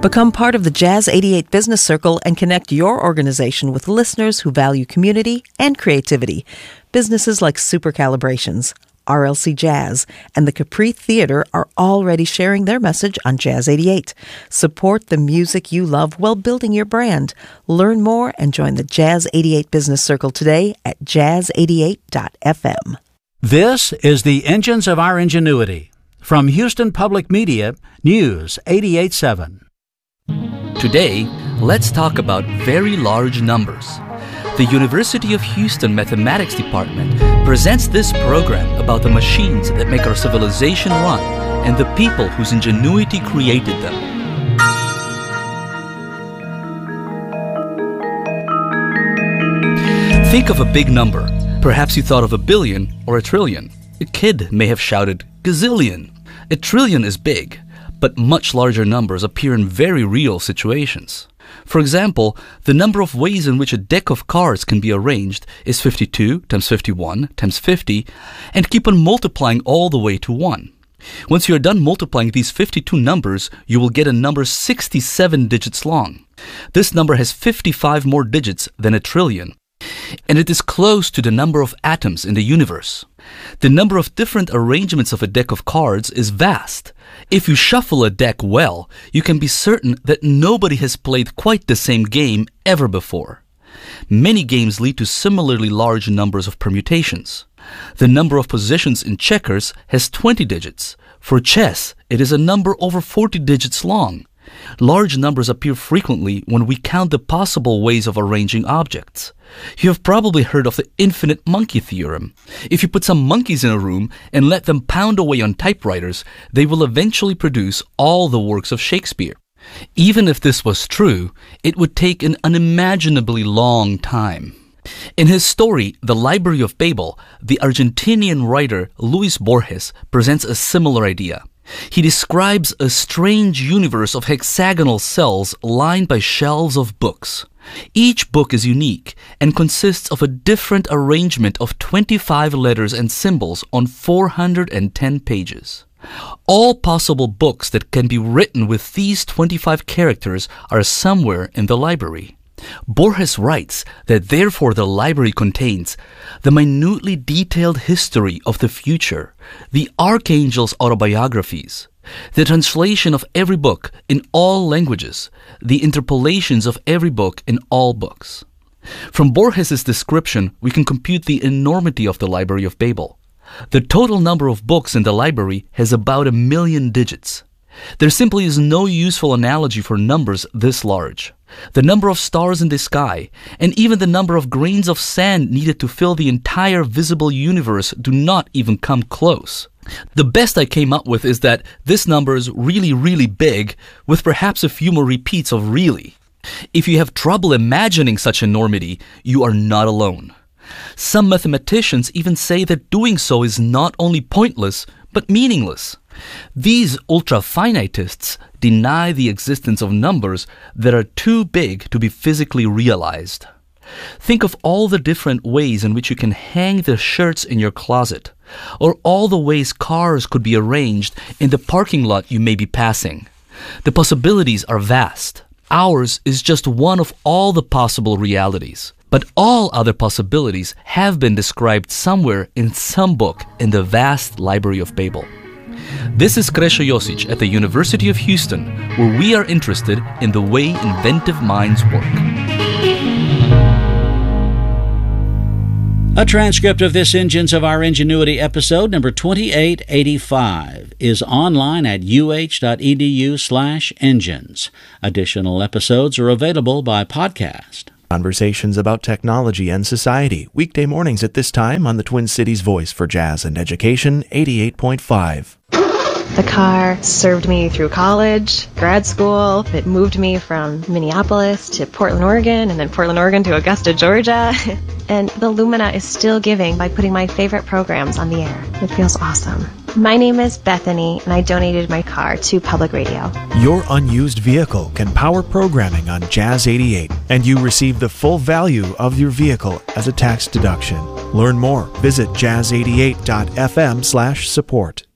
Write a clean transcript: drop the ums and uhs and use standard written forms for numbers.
Become part of the Jazz 88 Business Circle and connect your organization with listeners who value community and creativity. Businesses like Super Calibrations, RLC Jazz, and the Capri Theater are already sharing their message on Jazz 88. Support the music you love while building your brand. Learn more and join the Jazz 88 Business Circle today at jazz88.fm. This is the Engines of Our Ingenuity. From Houston Public Media, News 88.7. Today, let's talk about very large numbers. The University of Houston Mathematics Department presents this program about the machines that make our civilization run and the people whose ingenuity created them. Think of a big number. Perhaps you thought of a billion or a trillion. A kid may have shouted, gazillion. A trillion is big, but much larger numbers appear in very real situations. For example, the number of ways in which a deck of cards can be arranged is 52 times 51 times 50, and keep on multiplying all the way to 1. Once you are done multiplying these 52 numbers, you will get a number 67 digits long. This number has 55 more digits than a trillion, and it is close to the number of atoms in the universe. The number of different arrangements of a deck of cards is vast. If you shuffle a deck well, you can be certain that nobody has played quite the same game ever before. Many games lead to similarly large numbers of permutations. The number of positions in checkers has 20 digits. For chess, it is a number over 40 digits long. Large numbers appear frequently when we count the possible ways of arranging objects. You have probably heard of the infinite monkey theorem. If you put some monkeys in a room and let them pound away on typewriters, they will eventually produce all the works of Shakespeare. Even if this was true, it would take an unimaginably long time. In his story, The Library of Babel, the Argentinian writer Luis Borges presents a similar idea. He describes a strange universe of hexagonal cells lined by shelves of books. Each book is unique and consists of a different arrangement of 25 letters and symbols on 410 pages. All possible books that can be written with these 25 characters are somewhere in the library. Borges writes that therefore the library contains the minutely detailed history of the future, the archangels' autobiographies, the translation of every book in all languages, the interpolations of every book in all books. From Borges' description, we can compute the enormity of the Library of Babel. The total number of books in the library has about 1 million digits. There simply is no useful analogy for numbers this large. The number of stars in the sky, and even the number of grains of sand needed to fill the entire visible universe do not even come close. The best I came up with is that this number is really, really big, with perhaps a few more repeats of really. If you have trouble imagining such enormity, you are not alone. Some mathematicians even say that doing so is not only pointless, but meaningless. These ultra-finitists deny the existence of numbers that are too big to be physically realized. Think of all the different ways in which you can hang the shirts in your closet, or all the ways cars could be arranged in the parking lot you may be passing. The possibilities are vast. Ours is just one of all the possible realities. But all other possibilities have been described somewhere in some book in the vast Library of Babel. This is Krešo Josic at the University of Houston, where we are interested in the way inventive minds work. A transcript of this Engines of Our Ingenuity episode, number 2885, is online at uh.edu/engines. Additional episodes are available by podcast. Conversations about technology and society, weekday mornings at this time on the Twin Cities Voice for Jazz and Education, 88.5. The car served me through college, grad school. It moved me from Minneapolis to Portland, Oregon, and then Portland, Oregon to Augusta, Georgia. And the Lumina is still giving by putting my favorite programs on the air. It feels awesome. My name is Bethany, and I donated my car to public radio. Your unused vehicle can power programming on Jazz 88, and you receive the full value of your vehicle as a tax deduction. Learn more. Visit jazz88.fm/support.